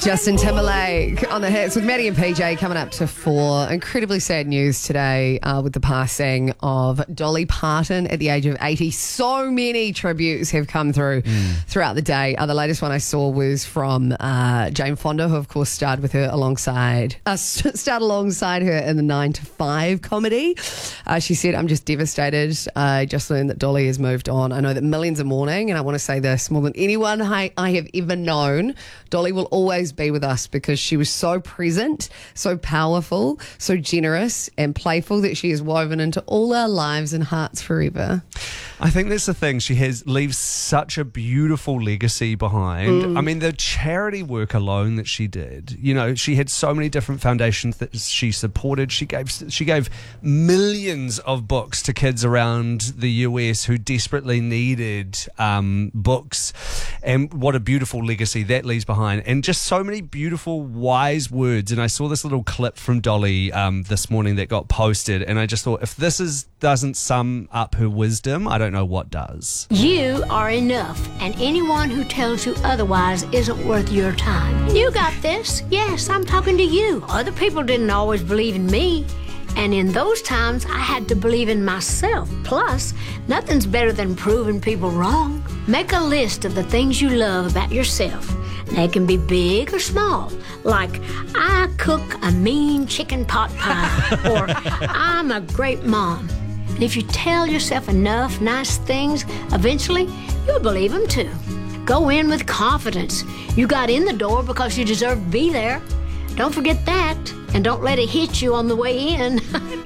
Justin Timberlake on the hits with Maddie and PJ coming up to 4. Incredibly sad news today with the passing of Dolly Parton at the age of 80. So many tributes have come through throughout the day. The latest one I saw was from Jane Fonda, who of course starred alongside her in the 9 to 5 comedy. She said, "I'm just devastated. I just learned that Dolly has moved on. I know that millions are mourning, and I want to say this more than anyone I have ever known. Dolly will always be with us because she was so present, so powerful, so generous and playful that she is woven into all our lives and hearts forever." I think that's the thing. She leaves such a beautiful legacy behind. I mean, the charity work alone that she did, she had so many different foundations that she supported. She gave millions of books to kids around the US who desperately needed books. And what a beautiful legacy that leaves behind. And just so many beautiful, wise words. And I saw this little clip from Dolly this morning that got posted. And I just thought, if this doesn't sum up her wisdom, I don't know what does. You are enough, and anyone who tells you otherwise isn't worth your time. You got this. Yes, I'm talking to you. Other people didn't always believe in me. And in those times, I had to believe in myself. Plus, nothing's better than proving people wrong. Make a list of the things you love about yourself. They can be big or small, like I cook a mean chicken pot pie, or I'm a great mom. And if you tell yourself enough nice things, eventually you'll believe them too. Go in with confidence. You got in the door because you deserve to be there. Don't forget that, and don't let it hit you on the way in.